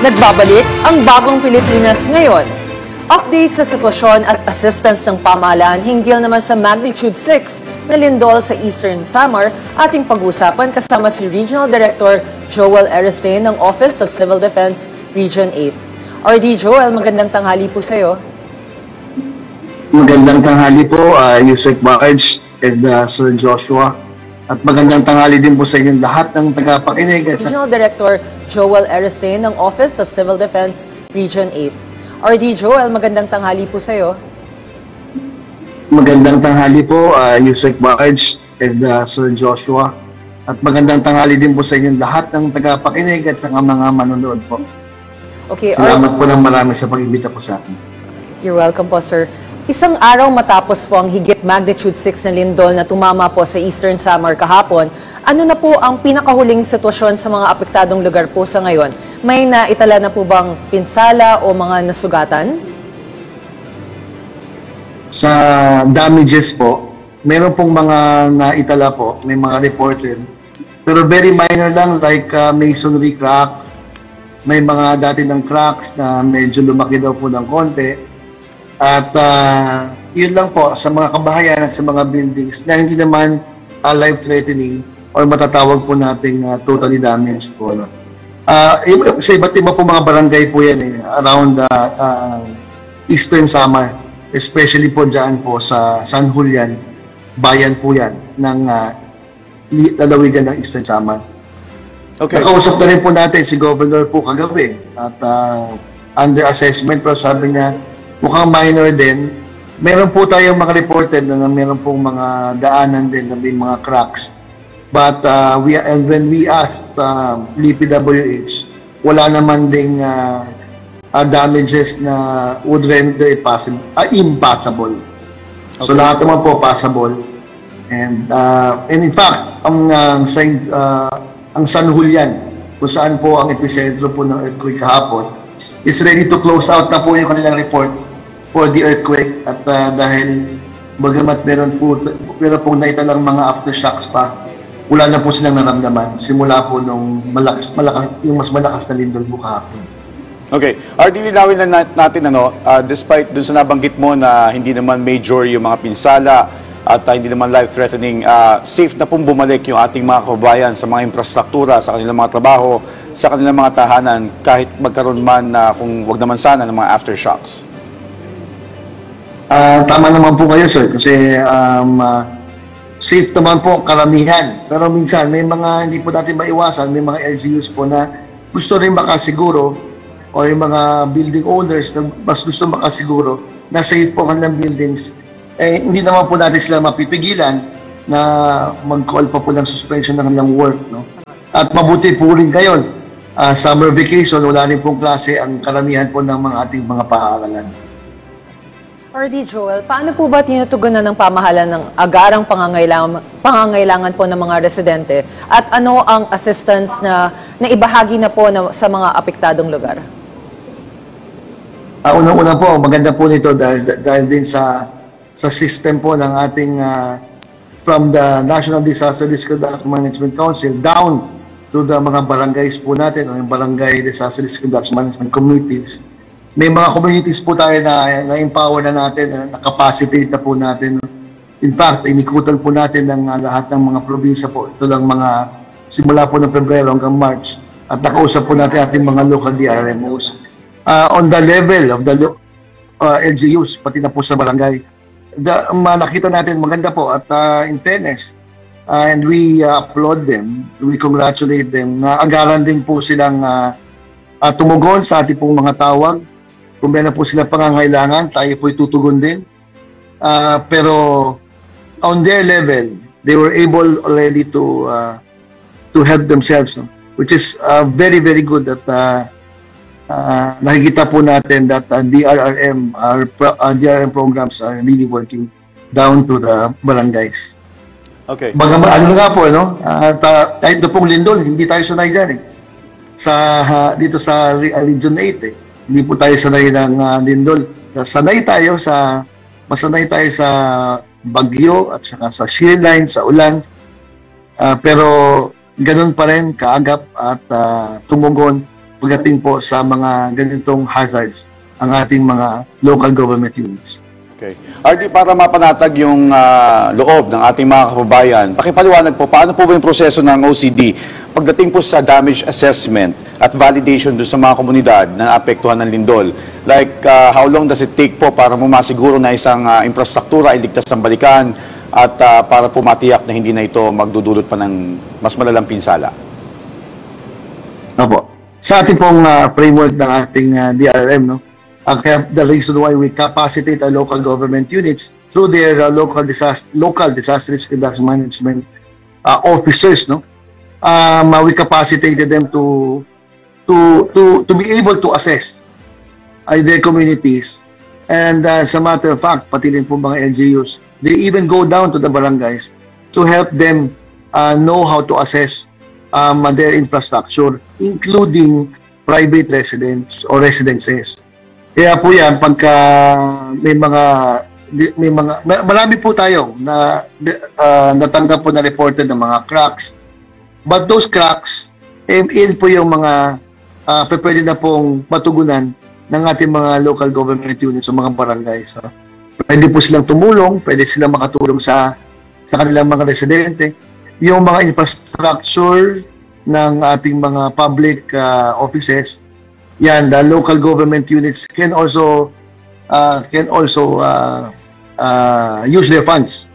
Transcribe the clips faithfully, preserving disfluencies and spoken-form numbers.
Nagbabalik ang bagong Pilipinas ngayon. Update sa sitwasyon at assistance ng pamahalaan hinggil naman sa magnitude six na lindol sa Eastern Samar, ating pag-usapan kasama si Regional Director Joel Aristain ng Office of Civil Defense Region eight. R D Joel, magandang tanghali po sa iyo. Magandang tanghali po, uh, Yusek Barge and uh, Sir Joshua. At magandang tanghali din po sa inyong lahat ng tagapakinig. Regional Director Joel Aristain ng Office of Civil Defense Region eight. R D Joel, magandang tanghali po sa iyo. Magandang tanghali po, uh, Yusek Barge and uh, Sir Joshua. At magandang tanghali din po sa inyong lahat ng tagapakinig at sa mga manonood po. Okay, Salamat po ng marami sa pag-imbita po sa akin. You're welcome po, sir. Isang araw matapos po ang higit magnitude six na lindol na tumama po sa Eastern Samar kahapon, ano na po ang pinakahuling sitwasyon sa mga apektadong lugar po sa ngayon? May naitala na po bang pinsala o mga nasugatan? Sa damages po, meron pong mga naitala po, may mga reported. Pero very minor lang, like uh, masonry cracks, may mga dati ng cracks na medyo lumaki daw po ng konti. At uh, yun lang po sa mga kabahayan at sa mga buildings na hindi naman uh, life-threatening or matatawag po nating uh, totally damaged po. No? Uh, sa iba't iba po mga barangay po yan eh, around uh, uh, Eastern Samar, especially po dyan po sa San Julian, bayan po yan ng uh, lalawigan ng Eastern Samar. Okay. Nakausap na rin po natin si Governor po kagabi at uh, under assessment pero sabi niya mukhang minor din. Meron po tayong mga reported na meron pong mga daanan din na may mga cracks. But uh, we and when we asked uh, D P W H, wala naman ding uh, uh, damages na would render it possible, uh, impossible. Okay. So lahat naman po possible. And uh, and in fact, ang uh, uh, ang San Julian, kung saan po ang epicentro po ng earthquake kahapon, is ready to close out na po yung kanilang report for the earthquake. At uh, dahil bagamat meron po, meron pong naitalang mga aftershocks pa, wala na po silang naramdaman simula po nung malakas, malakas, yung mas malakas na lindol po kahapon. Okay. R D, linawin na natin, ano, uh, despite dun sa nabanggit mo na hindi naman major yung mga pinsala at uh, hindi naman life-threatening, uh, safe na pong bumalik yung ating mga kababayan sa mga infrastruktura, sa kanilang mga trabaho, sa kanilang mga tahanan, kahit magkaroon man na uh, kung wag naman sana ng mga aftershocks. Uh, tama naman po kayo, sir, kasi um, uh, safe naman po karamihan. Pero minsan, may mga hindi po natin maiwasan, may mga L G Us po na gusto rin makasiguro o yung mga building owners na mas gusto makasiguro na safe po kanilang buildings. Eh, hindi naman po natin sila mapipigilan na mag-call pa po ng suspension ng kanilang work. No? At mabuti po rin ngayon, uh, summer vacation, wala rin pong klase ang karamihan po ng mga ating mga paaralan. R D Joel, paano po ba tinutugunan ng pamahalaan ng agarang pangangailangan, pangangailangan po ng mga residente? At ano ang assistance na naibahagi na po na, sa mga apektadong lugar? Uh, Unang-una po, maganda po nito dahil, dahil din sa sa system po ng ating uh, from the National Disaster Risk Reduction Management Council down to the mga barangays po natin, o yung Barangay Disaster Risk Reduction Management Committees. May mga communities po tayo na na-empower na natin, na-capacitate na po natin. In fact, inikutan po natin ng uh, lahat ng mga probinsya po. Ito lang mga simula po ng Pebrero hanggang March. At nakausap po natin ating mga local D R M Os. Uh, on the level of the uh, L G Us, pati na po sa barangay. The, um, nakita natin maganda po at uh, in fairness, uh, and we uh, applaud them, we congratulate them na agaran din po silang uh, uh, tumugon sa ating pong mga tawag. Kung meron po sila pangangailangan, tayo po itutugon din. Uh, pero on their level, they were able already to uh, to help themselves, no? Which is uh, very, very good that uh, uh, nakikita po natin that uh, D R R M, our uh, D R R M programs are really working down to the barangays. Okay. Bagaman, ano nga po, no? Uh, ta, kahit ito pong lindol, hindi tayo sanay dyan eh. Sa, uh, dito sa uh, Region eight eh. Hindi po tayo sanay ng uh, lindol. Sanay tayo sa, masanay tayo sa bagyo at saka sa shear line, sa ulan. Uh, pero ganun pa rin kaagap at uh, tumugon pagdating po sa mga ganitong hazards ang ating mga local government units. Okay. R D, para mapanatag yung ah, loob ng ating mga kababayan, pakipaliwanag po, paano po ba yung proseso ng O C D pagdating po sa damage assessment at validation doon sa mga komunidad na naapektuhan ng lindol? Like, ah, how long does it take po para masiguro na isang ah, infrastruktura ay ligtas ng balikan at ah, para po matiyak na hindi na ito magdudulot pa ng mas malalang pinsala? Opo. Sa ating pong ah, framework ng ating ah, D R M, no? Ang kaya the reason why we capacitate our local government units through their uh, local disaster local disaster risk reduction management uh, officers, no? Um, uh, we capacitated them to to to to be able to assess uh, their communities, and uh, as a matter of fact, pati rin po mga L G Us, they even go down to the barangays to help them uh, know how to assess um, their infrastructure, including private residents or residences. Kaya po yan, pagka may mga, may mga, marami po tayo na uh, natanggap po na reported ng mga cracks. But those cracks, eh, yun po yung mga uh, pwede na pong matugunan ng ating mga local government units o mga barangays. So, pwede po silang tumulong, pwede silang makatulong sa, sa kanilang mga residente. Yung mga infrastructure ng ating mga public uh, offices, yan, the local government units can also uh, can also uh, uh, use their funds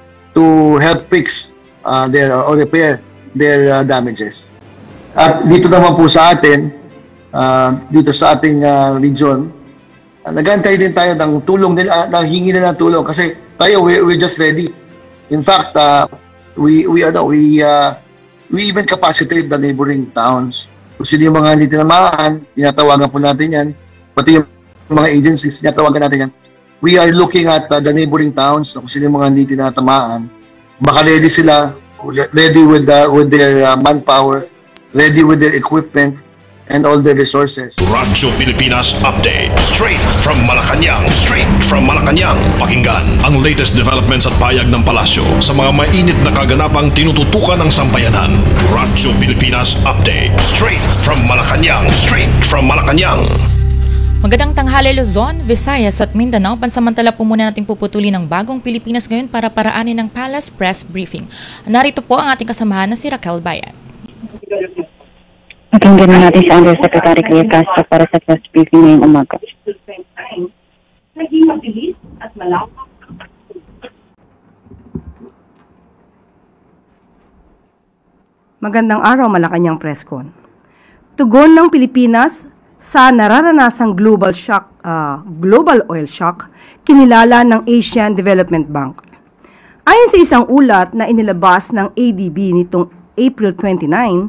to help fix uh, their or repair their uh, damages. At dito naman po sa atin, uh, dito sa ating uh, region, uh, nag-antay din tayo ng tulong nila, uh, nanghingi nila ng tulong kasi tayo we, we're just ready. In fact, uh, we we ano, we uh, we even capacitate the neighboring towns. Kung sino yung mga hindi tinamaan, tinatawagan po natin yan. Pati yung mga agencies, tinatawagan natin yan. We are looking at uh, the neighboring towns, kung sino yung mga hindi tinatamaan. Baka ready sila, ready with, the, with their uh, manpower, ready with their equipment, and all their resources. Radyo Pilipinas Update. Straight from Malacanang. Straight from Malacanang. Pakinggan ang latest developments at payag ng palasyo sa mga mainit na kaganapang tinututukan ng sambayanan. Radyo Pilipinas Update. Straight from Malacanang. Straight from Malacanang. Magandang tanghali Luzon, Visayas at Mindanao. Pansamantala po muna natin puputulin ng bagong Pilipinas ngayon para paraanin ng Palace Press Briefing. Narito po ang ating kasamahan na si Raquel Bayan. Pakinggan na natin si Undersecretary Claire Castro para sa press briefing ngayong umaga. Naging mabilis at malawak. Magandang araw, Malacanang Presscon. Tugon ng Pilipinas sa nararanasang global shock, uh, global oil shock, kinilala ng Asian Development Bank. Ayon sa isang ulat na inilabas ng A D B nitong April twenty-ninth,